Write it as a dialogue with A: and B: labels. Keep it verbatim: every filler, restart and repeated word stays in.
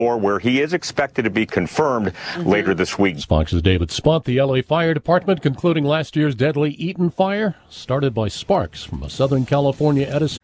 A: or where he is expected to be confirmed mm-hmm. later this week.
B: Fox's David Spunt. The L A Fire Department concluding last year's deadly Eaton fire started by sparks from a Southern California Edison